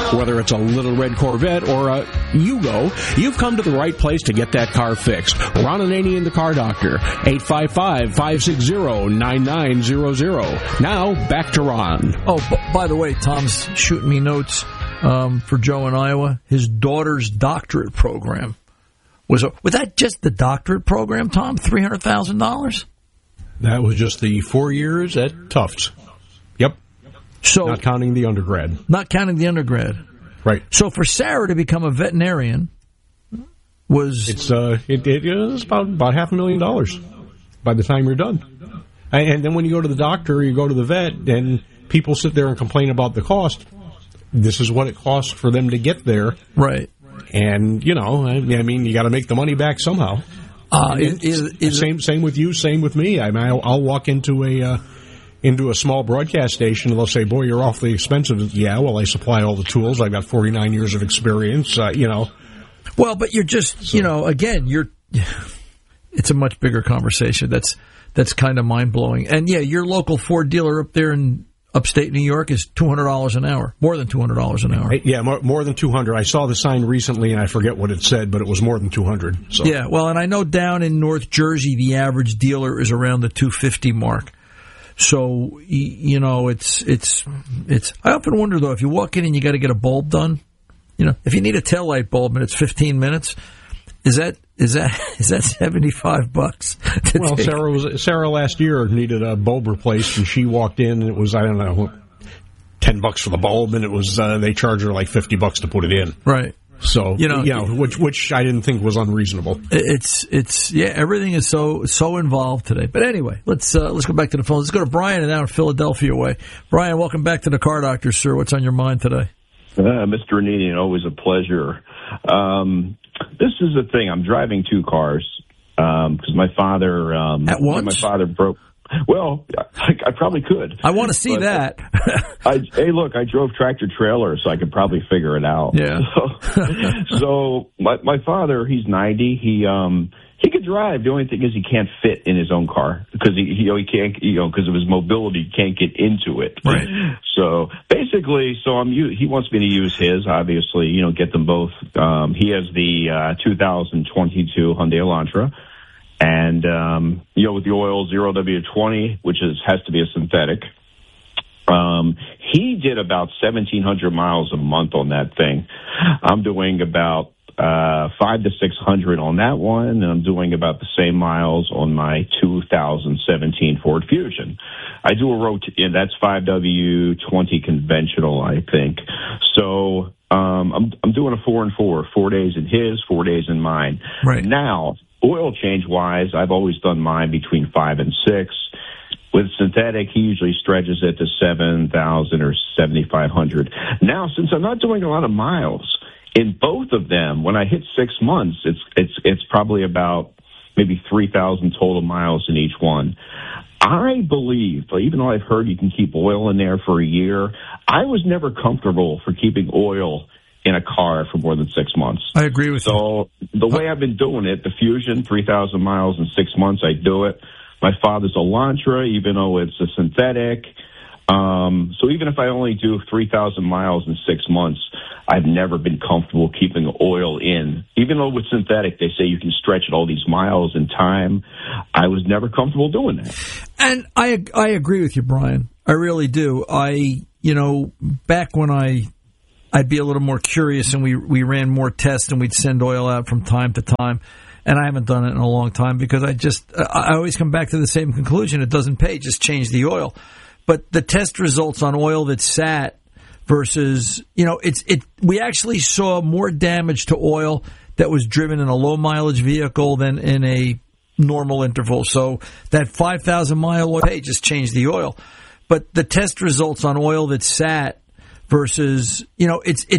Whether it's a little red Corvette or a Yugo, you've come to the right place to get that car fixed. Ron Ananian, the Car Doctor, 855-560-9900. Now, back to Ron. Oh, by the way, Tom's shooting me notes for Joe in Iowa. His daughter's doctorate program. Was that just the doctorate program, Tom? $300,000? That was just the 4 years at Tufts. Yep. So not counting the undergrad. Not counting the undergrad. Right. So for Sarah to become a veterinarian was... It's about $500,000 by the time you're done. And then when you go to the doctor, you go to the vet, and people sit there and complain about the cost. This is what it costs for them to get there. Right. And, you know, I mean, you got to make the money back somehow. Same with you, same with me. I mean, I'll walk into a small broadcast station and they'll say, "Boy, you're awfully expensive." Yeah, well, I supply all the tools. I've got 49 years of experience. You know. Well, but you're just, you know, again, it's a much bigger conversation. That's kind of mind blowing. And yeah, your local Ford dealer up there in upstate New York is $200 an hour, more than $200 an hour. Yeah, more than 200. I saw the sign recently, and I forget what it said, but it was more than 200. So. Yeah, well, and I know down in North Jersey, the average dealer is around the 250 mark. So, you know, it's. I often wonder though, if you walk in and you got to get a bulb done, you know, if you need a taillight bulb and it's 15 minutes, is that $75? Well, Sarah last year needed a bulb replaced, and she walked in, and it was, I don't know, $10 for the bulb, and it was they charged her like $50 to put it in. Right. So, you know, which I didn't think was unreasonable. It's everything is so involved today. But anyway, let's go back to the phone. Let's go to Brian down in Philadelphia way. Brian, welcome back to the Car Doctor, sir. What's on your mind today? Mr. Ananian, always a pleasure. This is the thing. I'm driving two cars because my father at once. My father broke. Well, I probably could. I want to see that. Hey, look, I drove tractor trailer, so I could probably figure it out. Yeah. So my father, he's 90. He could drive. The only thing is he can't fit in his own car because he can't, because of his mobility, he can't get into it. Right. So basically, he wants me to use his, obviously, get them both. He has the 2022 Hyundai Elantra. And, with the oil 0W20, which has to be a synthetic. He did about 1,700 miles a month on that thing. I'm doing about 500 to 600 on that one, and I'm doing about the same miles on my 2017 Ford Fusion. I do that's 5W20 conventional, I think. So I'm doing a 4 and 4, 4 days in his, 4 days in mine. Right. Now, oil change wise, I've always done mine between 5 and 6. With synthetic, he usually stretches it to 7,000 or 7,500. Now, since I'm not doing a lot of miles in both of them, when I hit 6 months, it's probably about maybe 3,000 total miles in each one. I believe, even though I've heard you can keep oil in there for a year, I was never comfortable for keeping oil in a car for more than 6 months. I agree with you. So the way I've been doing it, the Fusion, 3,000 miles in 6 months, I do it. My father's Elantra, even though it's a synthetic. So even if I only do 3,000 miles in 6 months, I've never been comfortable keeping oil in. Even though with synthetic, they say you can stretch it all these miles in time, I was never comfortable doing that. And I agree with you, Brian. I really do. Back when I'd be a little more curious, and we ran more tests, and we'd send oil out from time to time. And I haven't done it in a long time because I always come back to the same conclusion. It doesn't pay. Just change the oil. But the test results on oil that sat versus, we actually saw more damage to oil that was driven in a low mileage vehicle than in a normal interval. So that 5,000 mile oil, hey, just change the oil. But the test results on oil that sat versus, it